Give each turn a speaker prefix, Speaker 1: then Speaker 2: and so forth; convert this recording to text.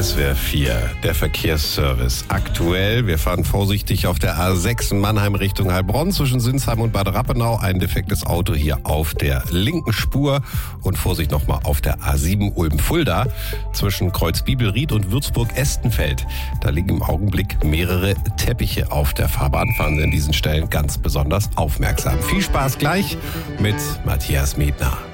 Speaker 1: SWR 4, der Verkehrsservice. Aktuell, wir fahren vorsichtig auf der A6 in Mannheim Richtung Heilbronn zwischen Sinsheim und Bad Rappenau. Ein defektes Auto hier auf der linken Spur. Und Vorsicht nochmal auf der A7 Ulm-Fulda zwischen Kreuz-Bibelried und Würzburg-Estenfeld. Da liegen im Augenblick mehrere Teppiche auf der Fahrbahn. Fahren Sie an diesen Stellen ganz besonders aufmerksam. Viel Spaß gleich mit Matthias Medner.